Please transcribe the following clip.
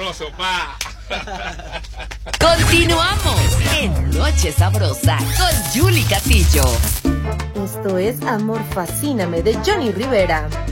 sabroso, pa. Continuamos en Noche Sabrosa con Julie Castillo. Esto es Amor Fascíname de Johnny Rivera.